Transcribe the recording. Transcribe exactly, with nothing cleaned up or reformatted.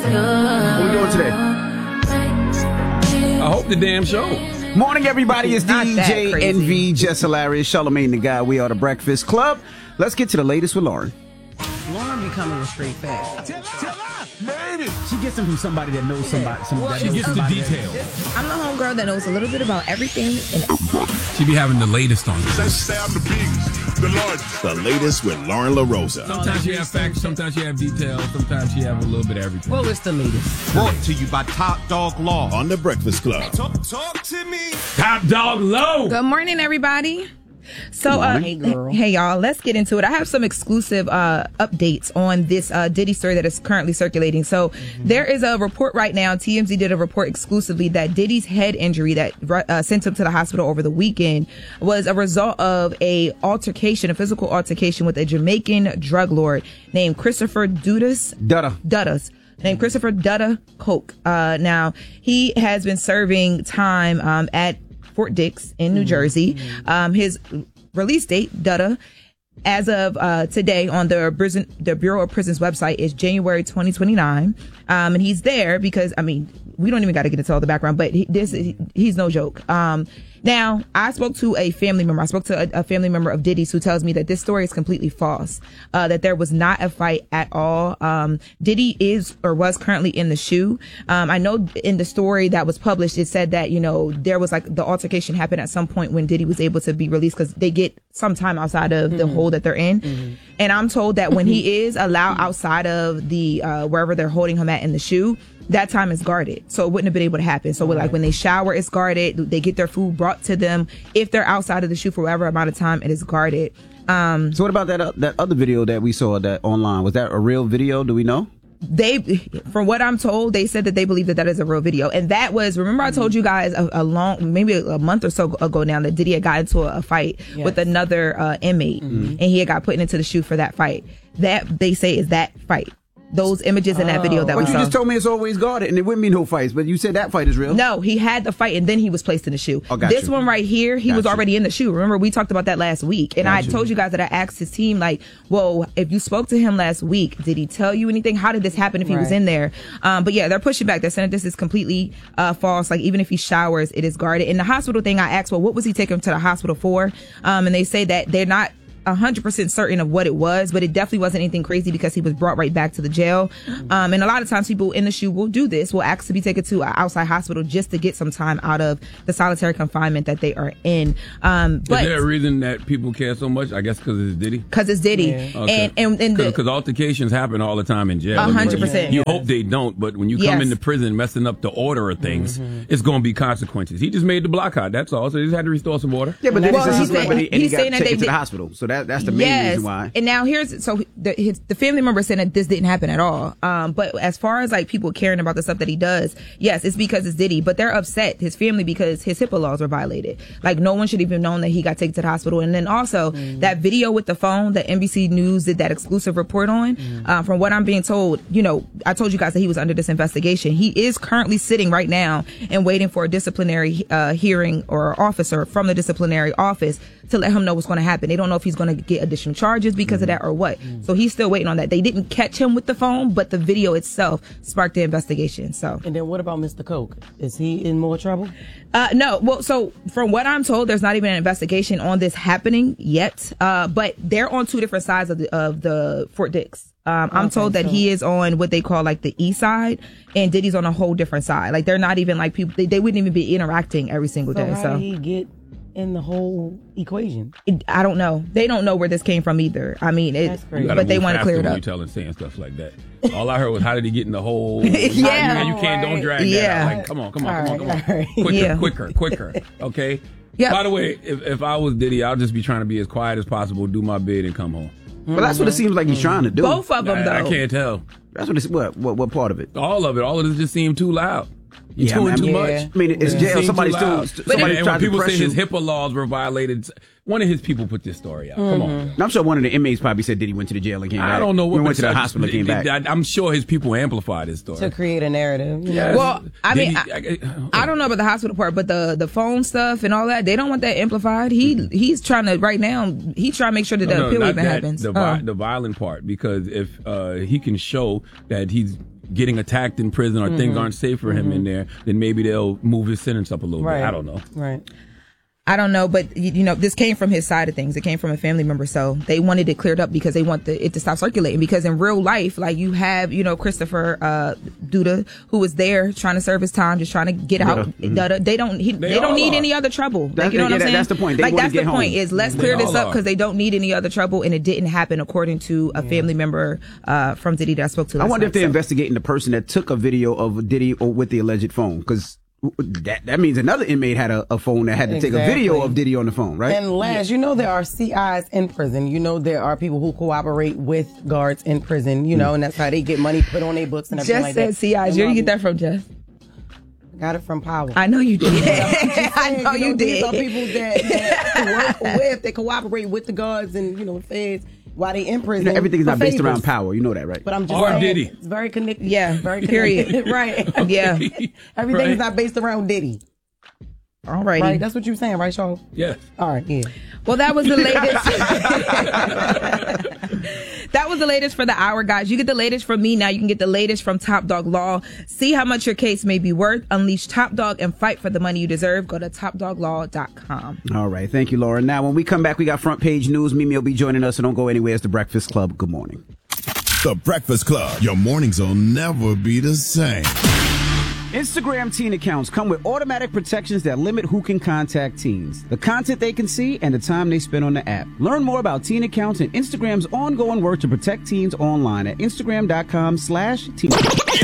What we doing today? I hope the damn show. Morning, everybody. It's D J N V, Jess Hilarious, Charlamagne the Guy. We are the Breakfast Club. Let's get to the latest with Lauren. Lauren be coming with straight facts. Tell her, baby. She gets them from somebody that knows somebody. somebody Well, that she knows gets the somebody details. I'm the homegirl that knows a little bit about everything. And She be having the latest on this. Let's say I'm the biggest, the largest. The latest with Lauren LaRosa. Sometimes you have facts, sometimes you have details, sometimes you have a little bit of everything. well, it's the latest. Brought to you by Top Dog Law. On the Breakfast Club. Talk, talk to me. Top Dog Low. Good morning, everybody. So, uh, Hey, girl. hey, y'all, let's get into it. I have some exclusive uh, updates on this uh, Diddy story that is currently circulating. So, mm-hmm. there is a report right now. T M Z did a report exclusively that Diddy's head injury that uh, sent him to the hospital over the weekend was a result of a altercation, a physical altercation with a Jamaican drug lord named Christopher Dudas. Dutta. Duttas. Named Christopher Dutta Coke. Uh, now, he has been serving time um, at Fort Dix in New mm-hmm. Jersey. Um, his release date, Dutta, as of uh, today on the prison, the Bureau of Prisons website is January twenty twenty-nine. Um, and he's there because, I mean, we don't even got to get into all the background, but he, this he, he's no joke. Um, now, I spoke to a family member. I spoke to a, a family member of Diddy's who tells me that this story is completely false, uh, that there was not a fight at all. Um, Diddy is or was currently in the shoe. Um, I know in the story that was published, it said that, you know, there was like the altercation happened at some point when Diddy was able to be released because they get some time outside of mm-hmm. the hole that they're in. Mm-hmm. And I'm told that when he is allowed outside of the, uh, wherever they're holding him at in the shoe, that time is guarded. So it wouldn't have been able to happen. So right. like when they shower, it's guarded. They get their food brought to them. If they're outside of the shoe for whatever amount of time, it is guarded. Um, so what about that uh, that other video that we saw that online? Was that a real video? Do we know? They, from what I'm told, they said that they believe that that is a real video. And that was, remember I told you guys a, a long, maybe a, a month or so ago now that Diddy had got into a, a fight yes. with another uh, inmate mm-hmm. and he had got put into the shoe for that fight. That they say is that fight. Those images in that video that but we you saw. just told me it's always guarded and it wouldn't be no fights, but you said that fight is real. No, he had the fight and then he was placed in the shoe. Oh, got this you. one right here, he got was you. already in the shoe. Remember, we talked about that last week. And got I you. told you guys that I asked his team, like, well, if you spoke to him last week, did he tell you anything? How did this happen if he right. was in there? Um, but yeah, they're pushing back. They're saying this is completely uh, false. Like, even if he showers, it is guarded. In the hospital thing, I asked, well, what was he taking him to the hospital for? Um, and they say that they're not one hundred percent certain of what it was, but it definitely wasn't anything crazy because he was brought right back to the jail. Um, and a lot of times people in the shoe will do this, will ask to be taken to an outside hospital just to get some time out of the solitary confinement that they are in. Um, but is there a reason that people care so much? I guess because it's Diddy? Because it's Diddy. Yeah. Okay. And, and, Because altercations happen all the time in jail. one hundred percent. You yes. hope they don't, but when you come yes. into prison messing up the order of things, mm-hmm. it's going to be consequences. He just made the block hot, that's all. So he just had to restore some order. Yeah, but then well, he's, he's, saying, and he, and he's he got saying that taken they to did, the hospital. So that that's the main yes. reason why. And now here's so the his, the family member said that this didn't happen at all. Um, but as far as like people caring about the stuff that he does, yes, it's because it's Diddy. But they're upset, his family, because his HIPAA laws were violated. Like no one should even known that he got taken to the hospital. And then also mm. that video with the phone that N B C News did that exclusive report on. Mm. Uh, from what I'm being told, you know, I told you guys that he was under this investigation. He is currently sitting right now and waiting for a disciplinary uh, hearing or officer from the disciplinary office to let him know what's going to happen. They don't know if he's going to get additional charges because mm. of that or what. Mm. So he's still waiting on that. They didn't catch him with the phone, but the video itself sparked the investigation. So. And then what about Mister Coke? Is he in more trouble? Uh, no. Well, so from what I'm told, there's not even an investigation on this happening yet. Uh, but they're on two different sides of the, of the Fort Dix. Um, I'm okay, told that so. he is on what they call like the east side and Diddy's on a whole different side. Like they're not even like people, they, they wouldn't even be interacting every single so day. How so did he get in the whole equation? It, I don't know. They don't know where this came from either. I mean, it, but they want to clear it up. You telling saying stuff like that. All I heard was how did he get in the whole? yeah, you, you can't don't drag yeah. that out. Like, come on, come on, all come right, on, come on, right. quicker, yeah. quicker, quicker. Okay. Yeah. By the way, if if I was Diddy, I'll just be trying to be as quiet as possible, do my bid, and come home. Well, that's what it seems like he's trying to do. Both of them, I, though. I can't tell. That's what it's what what what part of it? All of it. All of it just seemed too loud. You're yeah, doing man, too yeah. much. I mean, it's yeah. jail. It Somebody still. St- somebody and tried when people to press say his you. HIPAA laws were violated, one of his people put this story out. Mm-hmm. Come on. I'm sure one of the inmates probably said that he went to the jail and came back. I don't know what. We went to the I, hospital and came back. I, I'm sure his people amplified his story to create a narrative. Yes. Well, I mean, he, I, I, I don't know about the hospital part, but the the phone stuff and all that, they don't want that amplified. He mm-hmm. he's trying to right now. He's trying to make sure that no, the no, appeal not even that, happens. The, oh. the violent part, because if uh, he can show that he's getting attacked in prison or Mm-hmm. things aren't safe for him in there, then maybe they'll move his sentence up a little Right. bit. I don't know. Right. I don't know, but you know, this came from his side of things. It came from a family member, so they wanted it cleared up because they want the, it to stop circulating. Because in real life, like you have, you know, Christopher uh, Duda, who was there trying to serve his time, just trying to get out. Mm-hmm. Duda, they don't, he, they, They don't all need are. any other trouble. That's- Like, you know what yeah, I'm that- saying? that's the point. They like wanna that's get the point home. is let's They clear this all up are. because they don't need any other trouble, and it didn't happen according to a family member uh, from Diddy that I spoke to. I last wonder if night, they're so. investigating the person that took a video of Diddy or with the alleged phone, because that that means another inmate had a, a phone that had to take a video Exactly. of Diddy on the phone, right? And last, you know, there are C Is in prison. You know, there are people who cooperate with guards in prison, you know, and that's how they get money put on their books and everything Jess like said that. C Is. Where you get that from, Jess? Got it from Power. I know you did. I know you These are did. people that, that work with, that cooperate with the guards and, you know, feds while they in You prison. know, everything's for not based favors. around power. You know that, right? But I'm just Or saying, Diddy. it's very connected. Yeah, very period. connected. Right. Yeah. Everything's Right. not based around Diddy. Alrighty. Right? That's what you're saying, right, Sean? Yes. All right, yeah. Well, that was the latest. That was the latest for the hour, guys. You get the latest from me now. You can get the latest from Top Dog Law. See how much your case may be worth. Unleash Top Dog and fight for the money you deserve. Go to top dog law dot com. All right. Thank you, Laura. Now, when we come back, we got front page news. Mimi will be joining us, so don't go anywhere. It's The Breakfast Club. Good morning. The Breakfast Club. Your mornings will never be the same. Instagram teen accounts come with automatic protections that limit who can contact teens, the content they can see, and the time they spend on the app. Learn more about teen accounts and Instagram's ongoing work to protect teens online at instagram dot com slash teen.